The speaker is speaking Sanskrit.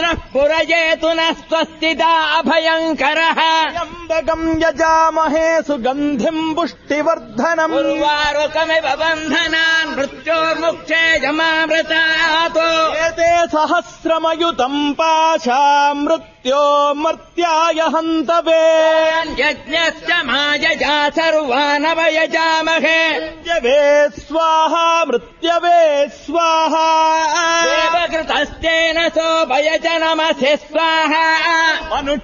इंद्रः पुरजेतु न स्वस्तिदा अभयङ्करः त्र्यम्बकम् यजामहे सुगन्धिम् पुष्टिवर्धनम् उर्वारुकमिव बन्धनान् मृत्योर्मुक्षे जमामृतात् एते सहस्रमयुतम् पाशा मृत्यो मर्त्याय हन्तवे यज्ञस्य मायजा सर्वानवयजामहे मृत्यवे स्वाहा मृत्यवे स्वाहा देवकृतस्तेन सोऽभयजनमसि स्वाहा